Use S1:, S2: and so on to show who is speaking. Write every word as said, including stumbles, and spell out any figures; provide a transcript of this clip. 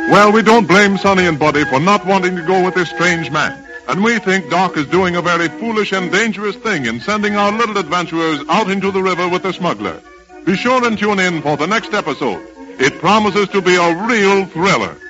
S1: Well, we don't blame Sonny and Buddy for not wanting to go with this strange man. And we think Doc is doing a very foolish and dangerous thing in sending our little adventurers out into the river with the smuggler. Be sure and tune in for the next episode. It promises to be a real thriller.